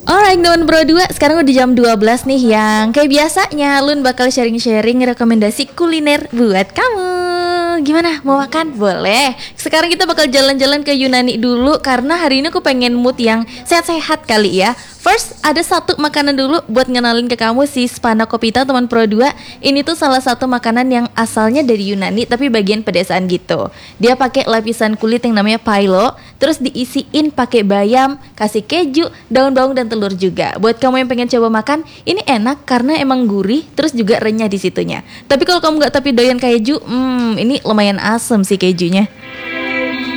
Alright teman bro 2, sekarang udah jam 12 nih. Yang kayak biasanya Lun bakal sharing-sharing rekomendasi kuliner buat kamu. Gimana, mau makan? Boleh. Sekarang kita bakal jalan-jalan ke Yunani dulu, karena hari ini aku pengen mood yang sehat-sehat kali ya. First, ada satu makanan dulu buat ngenalin ke kamu, si spanakopita teman Pro 2. Ini tuh salah satu makanan yang asalnya dari Yunani tapi bagian pedesaan gitu. Dia pakai lapisan kulit yang namanya phyllo, terus diisiin pakai bayam, kasih keju, daun bawang dan telur juga. Buat kamu yang pengen coba makan, ini enak karena emang gurih, terus juga renyah di situnya. Tapi kalau kamu nggak tapi doyan keju, ini lumayan asem sih kejunya.